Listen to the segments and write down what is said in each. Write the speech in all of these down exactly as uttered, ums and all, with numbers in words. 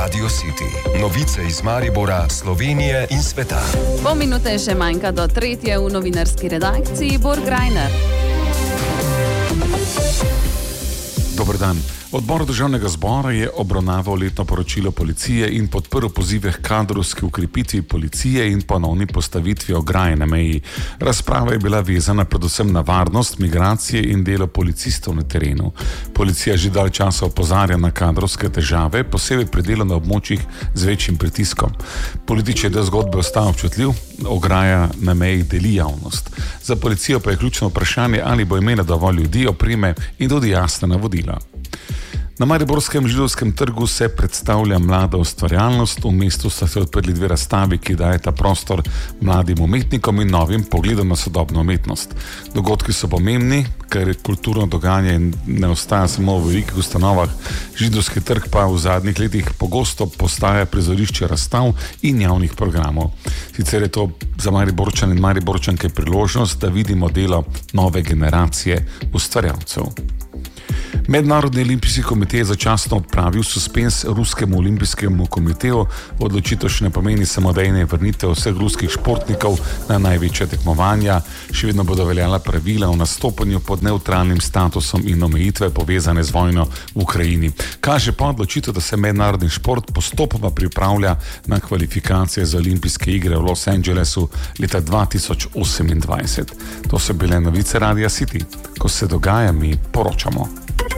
Radio City. Novice iz Maribora, Slovenije in sveta. Pol minute še manjka do tretje v novinarski redakciji. Bor Grajner. Dober dan. Odbor Državnega zbora je obravnaval letno poročilo policije in podprl pozive k kadrovski ukrepitvi policije in ponovni postavitvi ograje na meji. Razprava je bila vezana predvsem na varnost, migracije in delo policistov na terenu. Policija že dalj časa opozarja na kadrovske težave, posebej pri delu na območjih z večjim pritiskom. Politični del zgodbe ostaja občutljiv, ograja na meji deli javnost. Za policijo pa je ključno vprašanje, ali bo imela dovolj ljudi, opreme in tudi jasna navodila. Na mariborskem Židovskem trgu se predstavlja mlada ustvarjalnost. V mestu sta se odprli dve razstavi, ki dajeta prostor mladim umetnikom in novim pogledom na sodobno umetnost. Dogodki so pomembni, ker kulturno dogajanje ne ostaja samo v velikih ustanovah. Židovski trg pa v zadnjih letih pogosto postaja prizorišče razstav in javnih programov. Sicer je to za Mariborčane in Mariborčanke priložnost, da vidimo delo nove generacije ustvarjalcev. Mednarodni olimpijski komitej je začasno odpravil suspens Ruskemu olimpijskemu komiteju. Odločitev še ne pomeni samodejne vrnitve vseh ruskih športnikov na največja tekmovanja. Še vedno bodo veljala pravila o nastopanju pod nevtralnim statusom in omejitve povezane z vojno v Ukrajini. Kaže pa odločitev, da se mednarodni šport postopoma pripravlja na kvalifikacije za olimpijske igre v Los Angelesu leta dva tisoč osemindvajset. To so bile novice Radia City. Ko se dogaja, mi poročamo.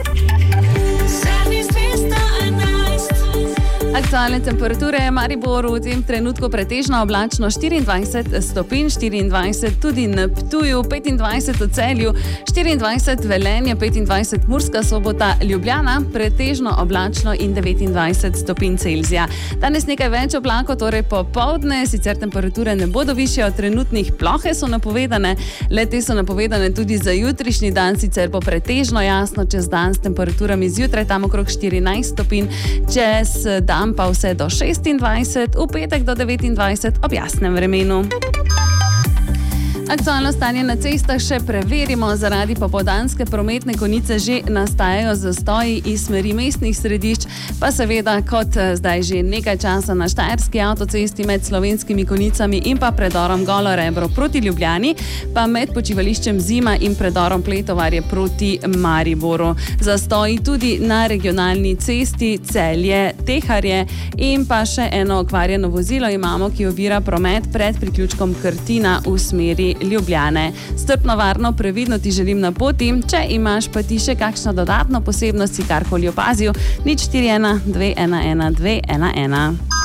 Aktualne temperature je Mariboru v tem trenutku pretežno oblačno štiriindvajset stopinj, štiriindvajset tudi na Ptuju, petindvajset v Celju, štiriindvajset Velenje, petindvajset Murska Sobota, Ljubljana, pretežno oblačno in devetindvajset stopinj Celzija. Danes nekaj več oblakov, torej popoldne, sicer temperature ne bodo višje od trenutnih, plohe so napovedane, le te so napovedane tudi za jutrišnji dan, sicer bo pretežno jasno čez dan s temperaturami zjutraj tam okrog štirinajst stopinj, čez dan pa vse do šestindvajset, v petek do devetindvajset ob jasnem vremenu. Aktualno stanje na cestah še preverimo. Zaradi popoldanske prometne konice že nastajajo zastoji iz smeri mestnih središč, pa seveda kot zdaj že nekaj časa na Štajerski avtocesti med Slovenskimi konicami in pa predorom Golo Rebro proti Ljubljani, pa med počivališčem Zima in predorom Pletovarje proti Mariboru. Zastoji tudi na regionalni cesti Celje-Teharje in pa še eno okvarjeno vozilo imamo, ki ovira promet pred priključkom Krtina v smeri Ljubljane. Strpno, varno, previdno ti želim na poti. Če imaš pa ti še kakšno dodatno posebnost, si karkoli opazil, nič štiri ena dve ena ena dve ena ena.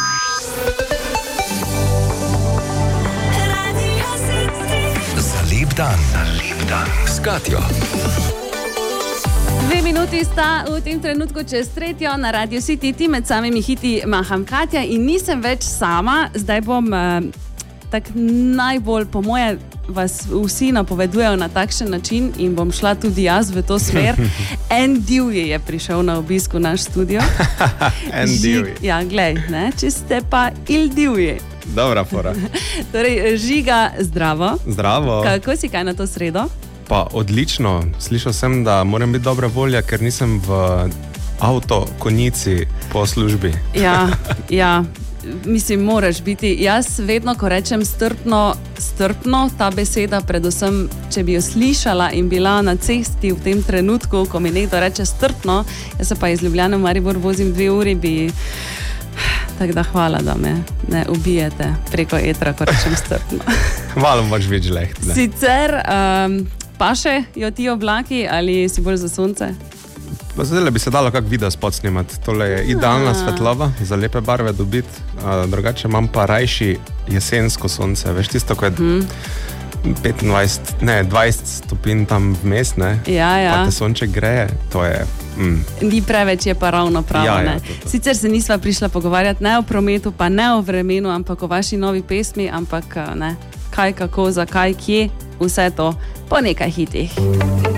Za lep dan, za lep dan s Katjo. Dve minuti sta v tem trenutku čez tretjo na Radio City, ti med samimi hiti maham Katja in nisem več sama. Zdaj bom eh, tak najbolj, po moje, vas vsi napovedujejo na takšen način in bom šla tudi jaz v to smer. En divji je prišel na obisk v naš studio. En divji. Ja, glej, ne, če ste pa il divji. Dobra fora. Torej, Žiga, zdravo. Zdravo. Kako si, kaj na to sredo? Pa odlično. Slišal sem, da moram biti dobra volja, ker nisem v avto konici po službi. Ja, ja. Mislim, moraš biti. Jaz vedno, ko rečem strpno, strpno, ta beseda, predvsem, če bi jo slišala in bila na cesti v tem trenutku, ko mi nekdo reče strpno, jaz se pa iz Ljubljane v Maribor vozim dve uri, bi... Tako da hvala, da me ne ubijete preko etra, ko rečem strpno. Malo moč več leht. Sicer, um, pa še jo ti oblaki ali si bolj za sonce? Zdaj bi se dalo kak video spot snimati. Tole je idealna A. svetlova, za lepe barve dobiti. A, drugače imam pa rajši jesensko sonce. Veš tisto, ko je hmm. petindvajset, ne, dvajset stopinj tam vmes, ne? Ja, ja. Pa te sonček greje, to je... Mm. Ni preveč, je pa ravno pravo, ja, ja, ne? to, to. Sicer se nisva prišla pogovarjati ne o prometu, pa ne o vremenu, ampak o vaši novi pesmi, ampak ne, kaj, kako, zakaj, kje, vse to po nekaj hitih.